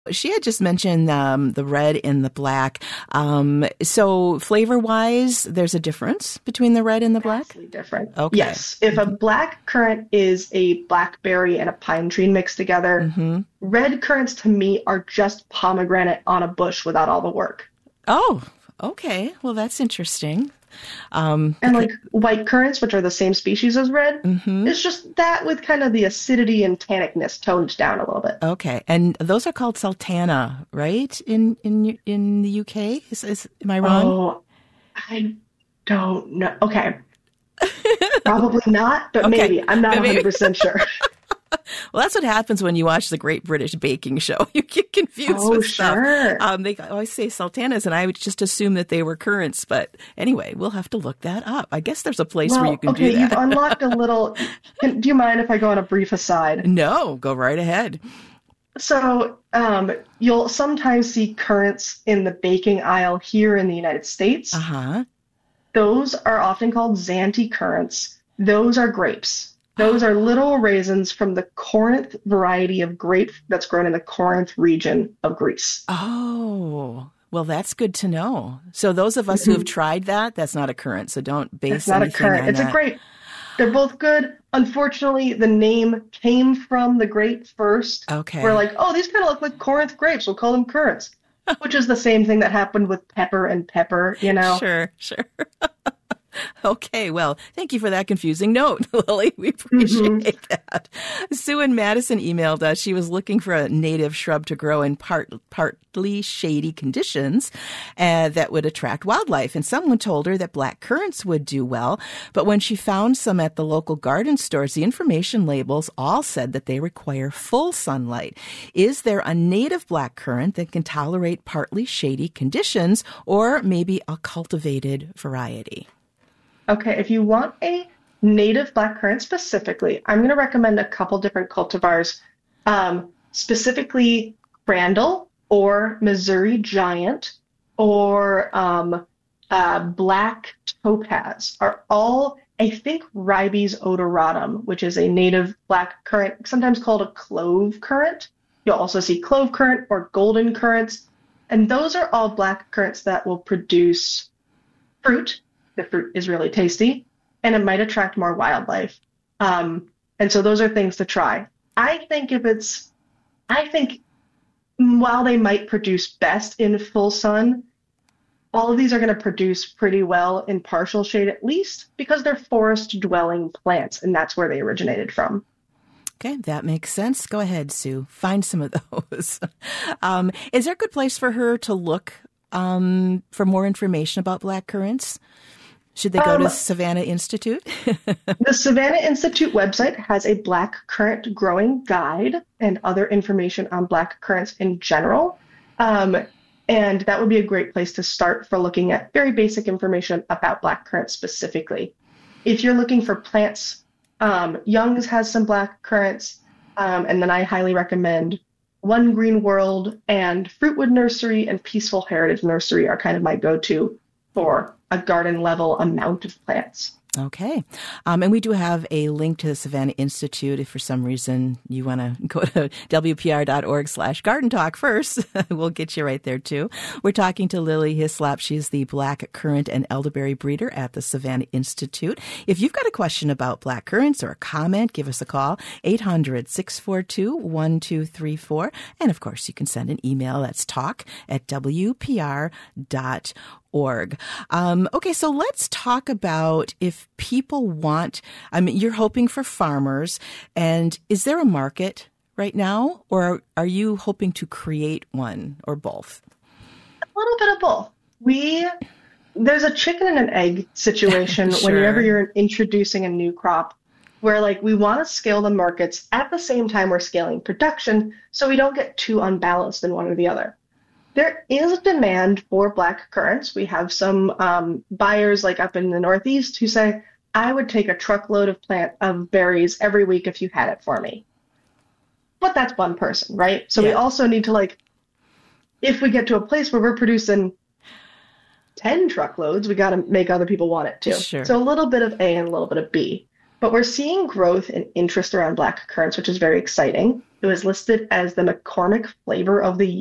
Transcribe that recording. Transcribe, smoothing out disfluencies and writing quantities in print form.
She had just mentioned the red and the black. So flavor-wise, there's a difference between the red and the black? Vastly different. Okay. Yes. If a black currant is a blackberry and a pine tree mixed together, red currants to me are just pomegranate on a bush without all the work. Oh, okay. Well, that's interesting. And like white currants, which are the same species as red, it's just that with kind of the acidity and tannicness toned down a little bit. Okay, and those are called sultana, right? In the UK, am I wrong? Oh, I don't know. Okay, probably not, but maybe. I'm not 100% sure. Well, that's what happens when you watch the Great British Baking Show. You get confused with stuff. They always say sultanas, and I would just assume that they were currants. But anyway, we'll have to look that up. I guess there's a place where you can do that. You've unlocked a little. Do you mind if I go on a brief aside? No, go right ahead. So you'll sometimes see currants in the baking aisle here in the United States. Those are often called Zante currants. Those are grapes. Those are little raisins from the Corinth variety of grape that's grown in the Corinth region of Greece. Oh, well, that's good to know. So those of us who have tried that, that's not a currant. So don't base anything on that. It's not a currant. It's a grape. They're both good. Unfortunately, the name came from the grape first. Okay. We're like, oh, these kind of look like Corinth grapes. We'll call them currants, which is the same thing that happened with pepper and pepper, you know? Sure. Okay, well, thank you for that confusing note, Lily. We appreciate that. Sue in Madison emailed us. She was looking for a native shrub to grow in partly shady conditions that would attract wildlife. And someone told her that black currants would do well. But when she found some at the local garden stores, the information labels all said that they require full sunlight. Is there a native black currant that can tolerate partly shady conditions, or maybe a cultivated variety? Okay, if you want a native black currant specifically, I'm going to recommend a couple different cultivars, specifically Crandall or Missouri Giant or Black Topaz are all, I think, Ribes odoratum, which is a native black currant, sometimes called a clove currant. You'll also see clove currant or golden currants, and those are all black currants that will produce fruit. The fruit is really tasty, and it might attract more wildlife. And so those are things to try. I think while they might produce best in full sun, all of these are going to produce pretty well in partial shade at least, because they're forest-dwelling plants, and that's where they originated from. Okay, that makes sense. Go ahead, Sue. Find some of those. Is there a good place for her to look for more information about black currants? Should they go to Savannah Institute? The Savannah Institute website has a black currant growing guide and other information on black currants in general. And that would be a great place to start for looking at very basic information about black currants specifically. If you're looking for plants, Young's has some black currants, and then I highly recommend One Green World and Fruitwood Nursery and Peaceful Heritage Nursery are kind of my go-to for a garden level amount of plants. Okay. And we do have a link to the Savannah Institute if for some reason you want to go to wpr.org/garden talk first. We'll get you right there too. We're talking to Lily Hislop. She's the black currant and elderberry breeder at the Savannah Institute. If you've got a question about black currants or a comment, give us a call, 800-642-1234. And of course, you can send an email. That's talk@wpr.org. Okay, so let's talk about if people want, you're hoping for farmers, and is there a market right now, or are you hoping to create one, or both? A little bit of both. There's a chicken and an egg situation Sure. Whenever you're introducing a new crop, where we want to scale the markets at the same time we're scaling production, so we don't get too unbalanced in one or the other. There is a demand for black currants. We have some buyers up in the Northeast who say, I would take a truckload of berries every week if you had it for me. But that's one person, right? So we also need to if we get to a place where we're producing 10 truckloads, we got to make other people want it too. Sure. So a little bit of A and a little bit of B. But we're seeing growth in interest around black currants, which is very exciting. It was listed as the McCormick flavor of the